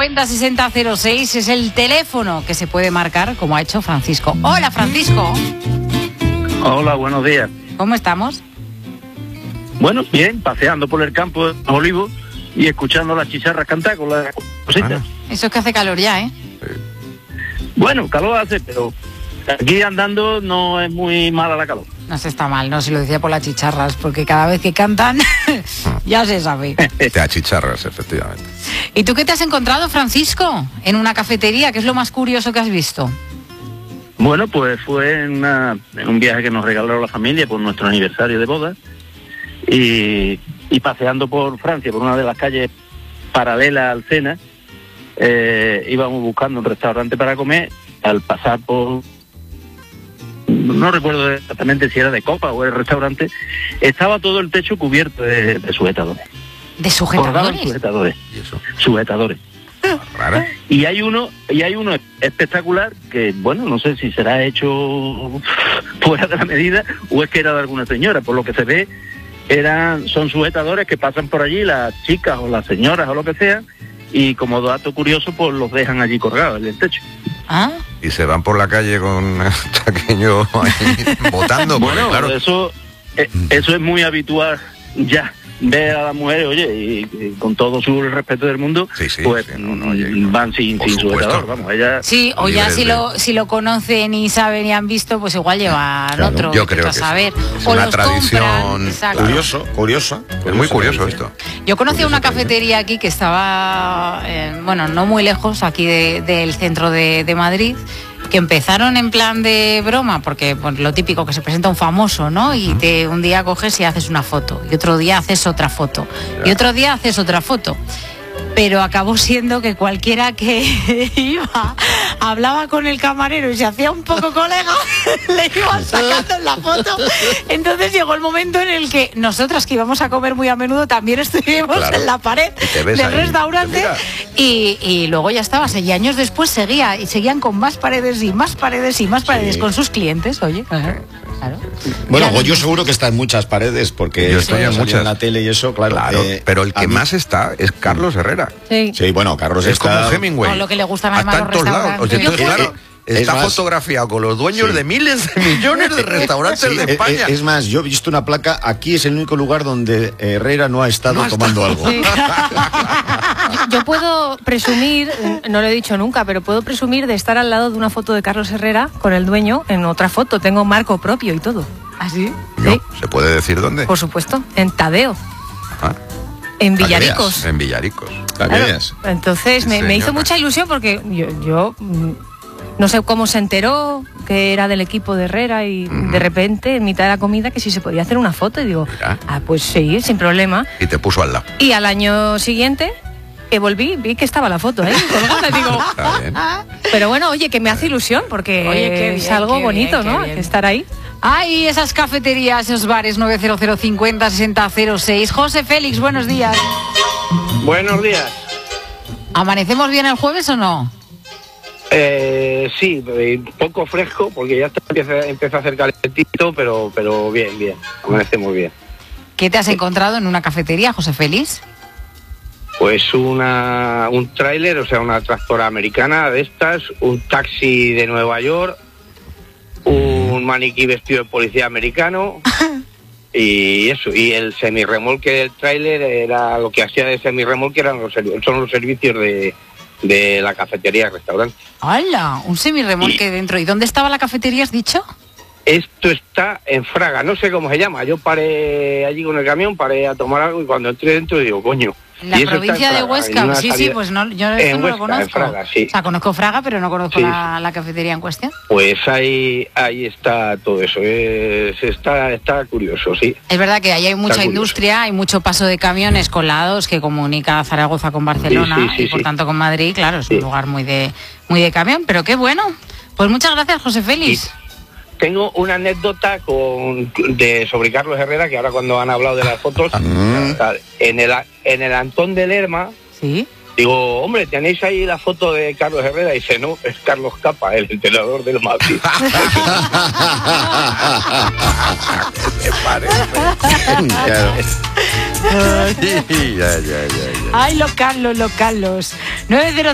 609-550-6006 es el teléfono que se puede marcar, como ha hecho Francisco. Hola, Francisco. Hola, buenos días. ¿Cómo estamos? Bueno, bien, paseando por el campo de los olivos y escuchando las chicharras cantar con las cositas. Eso es que hace calor ya, ¿eh? Bueno, calor hace, pero aquí andando no es muy mala la calor. No se está mal, no se lo decía por las chicharras, porque cada vez que cantan ya se sabe. Te achicharras, efectivamente. ¿Y tú qué te has encontrado, Francisco, en una cafetería? ¿Qué es lo más curioso que has visto? Bueno, pues fue en un viaje que nos regaló la familia por nuestro aniversario de boda y paseando por Francia, por una de las calles paralelas al Sena, íbamos buscando un restaurante para comer. Al pasar por... no recuerdo exactamente si era de copa o el restaurante, estaba todo el techo cubierto de sujetadores. ¿De sujetadores? Sujetadores. ¿Y eso? Sujetadores. ¿Rara? Y hay uno espectacular que, bueno, no sé si será hecho fuera de la medida o es que era de alguna señora. Por lo que se ve, son sujetadores que pasan por allí las chicas o las señoras o lo que sea, y como dato curioso, pues los dejan allí colgados en el techo. ¿Ah? Y se van por la calle con el chaqueño ahí votando. Bueno, claro. eso es muy habitual ya, ver a las mujeres, oye, y con todo su respeto del mundo, Sí, pues oye, van sin sujetador, vamos, ella... Sí, o ya si lo conocen y saben y han visto, pues igual llevan otro. Yo creo que saber. es O una los tradición compran, exacto. curiosa. Es muy curioso esto. Yo conocí una cafetería aquí que estaba, bueno, no muy lejos, aquí del centro de Madrid, que empezaron en plan de broma, porque pues, lo típico que se presenta un famoso, ¿no? Y un día coges y haces una foto, y otro día haces otra foto, y otro día haces otra foto. Pero acabó siendo que cualquiera que iba, hablaba con el camarero y se hacía un poco colega, le iban sacando en la foto. Entonces llegó el momento en el que nosotras, que íbamos a comer muy a menudo, también estuvimos en la pared del restaurante y luego ya estaba, y años después seguían con más paredes y más paredes y más paredes con sus clientes, oye. Claro. Bueno, Goyo seguro que está en muchas paredes, porque yo estoy en muchas, en la tele y eso, claro. Pero el que más está es Carlos Herrera. Sí, bueno, Carlos es está... como Hemingway. Con lo que le gusta más está en todos lados. O sea, entonces, claro, está más, fotografiado con los dueños de miles de millones de restaurantes de España. Es más, yo he visto una placa, aquí es el único lugar donde Herrera no ha estado tomando algo. Sí. Yo puedo presumir, no lo he dicho nunca, pero puedo presumir de estar al lado de una foto de Carlos Herrera con el dueño en otra foto. Tengo marco propio y todo. ¿Ah, sí? Sí. ¿Se puede decir dónde? Por supuesto, en Tadeo. Ah. En Villaricos. En Villaricos. Claro. Entonces me hizo mucha ilusión porque yo no sé cómo se enteró que era del equipo de Herrera y de repente en mitad de la comida que si se podía hacer una foto y digo, pues sí, sin problema. Y te puso al lado. Y al año siguiente que volví, vi que estaba la foto, colgada, digo. Está bien. Pero bueno, oye, que me hace ilusión porque oye, es algo bonito, ¿no? Estar ahí. Ay, esas cafeterías, esos bares, 900-50-6006. José Félix, buenos días. Buenos días. ¿Amanecemos bien el jueves o no? Sí, un poco fresco, porque ya empieza a hacer calentito, pero bien, amanecemos bien. ¿Qué te has encontrado en una cafetería, José Félix? Pues un tráiler, o sea, una tractora americana de estas, un taxi de Nueva York, un maniquí vestido de policía americano y eso, y el semirremolque del tráiler era lo que hacía de semirremolque, son los servicios de la cafetería y restaurante. ¡Hala! Un semirremolque dentro. ¿Y dónde estaba la cafetería, has dicho? Esto está en Fraga, no sé cómo se llama. Yo paré allí con el camión, paré a tomar algo y cuando entré dentro digo, coño. En la provincia de Huesca, sí, pues no, yo esto no lo conozco. En Fraga, sí. O sea, conozco Fraga, pero no conozco la cafetería en cuestión. Pues ahí está todo eso, está curioso, sí. Es verdad que ahí hay mucha industria, hay mucho paso de camiones colados que comunica Zaragoza con Barcelona y por tanto con Madrid, claro, es un lugar muy de camión, pero qué bueno. Pues muchas gracias, José Félix. Sí. Tengo una anécdota sobre Carlos Herrera, que ahora cuando han hablado de las fotos, en el Antón de Lerma, ¿sí? Digo, hombre, ¿tenéis ahí la foto de Carlos Herrera? Y dice, no, es Carlos Capa, el entrenador del Madrid. ¿Qué parece? Ay, los Carlos. 9-0